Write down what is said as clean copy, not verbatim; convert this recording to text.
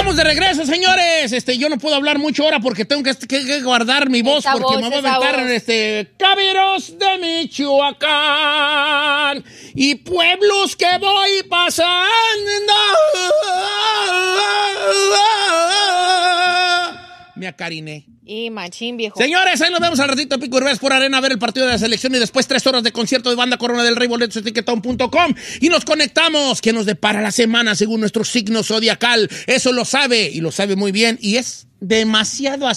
Estamos de regreso, señores. Yo no puedo hablar mucho ahora porque tengo que guardar mi voz porque me voy a aventar en Cabiros de Michoacán y pueblos que voy pasando. Me acariné. Y machín, viejo. Señores, ahí nos vemos al ratito. Pico Urbés por Arena a ver el partido de la selección y después 3 horas de concierto de Banda Corona del Rey, boletos en tiquetón.com. Y nos conectamos. ¿Qué nos depara la semana según nuestro signo zodiacal? Eso lo sabe y lo sabe muy bien y es demasiado así.